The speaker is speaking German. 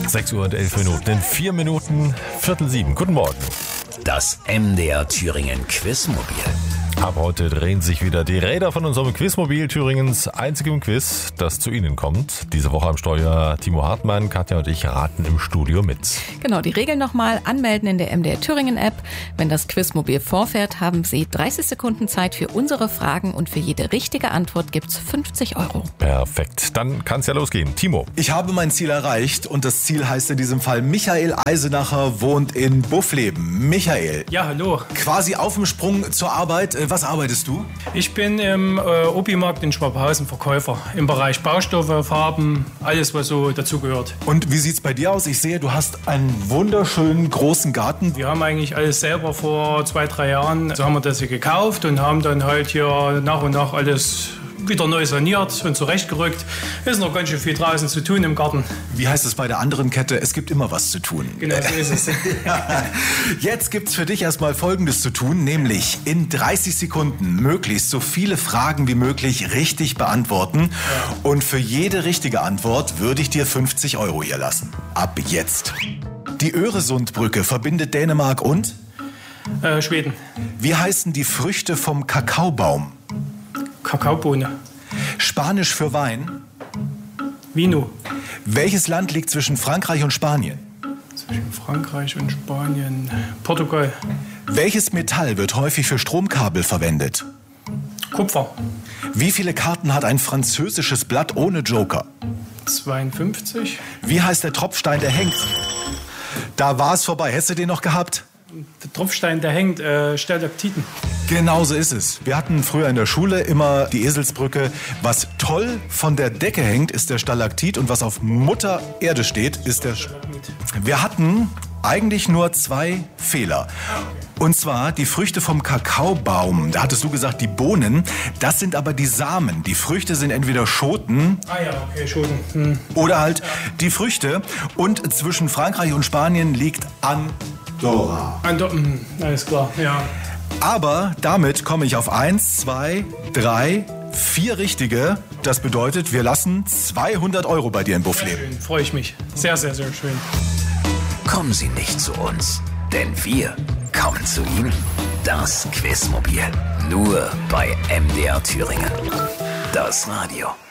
6:11 in 4 Minuten, 6:45. Guten Morgen. Das MDR Thüringen Quizmobil. Ab heute drehen sich wieder die Räder von unserem Quizmobil, Thüringens einzigem Quiz, das zu Ihnen kommt. Diese Woche am Steuer Timo Hartmann, Katja und ich raten im Studio mit. Genau, die Regeln nochmal. Anmelden in der MDR Thüringen App. Wenn das Quizmobil vorfährt, haben Sie 30 Sekunden Zeit für unsere Fragen und für jede richtige Antwort gibt's 50 €. Perfekt, dann kann's ja losgehen. Timo. Ich habe mein Ziel erreicht und das Ziel heißt in diesem Fall Michael Eisenacher, wohnt in Buffleben. Michael. Ja, hallo. Quasi auf dem Sprung zur Arbeit. Was arbeitest du? Ich bin im Obi-Markt in Schwabhausen Verkäufer im Bereich Baustoffe, Farben, alles was so dazugehört. Und wie sieht's bei dir aus? Ich sehe, du hast einen wunderschönen großen Garten. Wir haben eigentlich alles selber vor 2-3 Jahren, so haben wir das hier gekauft und haben dann halt hier nach und nach alles wieder neu saniert und zurechtgerückt. Ist noch ganz schön viel draußen zu tun im Garten. Wie heißt es bei der anderen Kette? Es gibt immer was zu tun. Genau, so ist es. Jetzt gibt's für dich erstmal Folgendes zu tun, nämlich in 30 Sekunden möglichst so viele Fragen wie möglich richtig beantworten. Ja. Und für jede richtige Antwort würde ich dir 50 € hier lassen. Ab jetzt. Die Öresundbrücke verbindet Dänemark und? Schweden. Wie heißen die Früchte vom Kakaobaum? Kakaobohne. Spanisch für Wein? Vino. Welches Land liegt zwischen Frankreich und Spanien? Zwischen Frankreich und Spanien. Portugal. Welches Metall wird häufig für Stromkabel verwendet? Kupfer. Wie viele Karten hat ein französisches Blatt ohne Joker? 52. Wie heißt der Tropfstein, der hängt? Da war es vorbei. Hättest du den noch gehabt? Der Tropfstein, der hängt, Stalaktiten. Genau so ist es. Wir hatten früher in der Schule immer die Eselsbrücke. Was toll von der Decke hängt, ist der Stalaktit. Und was auf Mutter Erde steht, ist der... Wir hatten eigentlich nur 2 Fehler. Und zwar die Früchte vom Kakaobaum. Da hattest du gesagt, die Bohnen. Das sind aber die Samen. Die Früchte sind entweder Schoten. Ah ja, okay, Schoten. Oder halt die Früchte. Und zwischen Frankreich und Spanien liegt Andorra. Alles klar, ja. Aber damit komme ich auf 1, 2, 3, 4 richtige. Das bedeutet, wir lassen 200 € bei dir im Buffleben. Freue ich mich. Sehr, sehr, sehr schön. Kommen Sie nicht zu uns, denn wir kommen zu Ihnen. Das Quizmobil. Nur bei MDR Thüringen. Das Radio.